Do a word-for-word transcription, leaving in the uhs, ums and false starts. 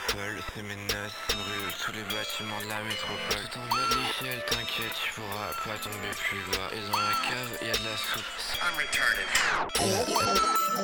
folle, c'est mes noces, on brûle tous les bâtiments de la métropole. Tout en bas de l'échelle, t'inquiète, tu pourras pas tomber plus bas. Et dans la cave, y a de la soupe. I'm retarded.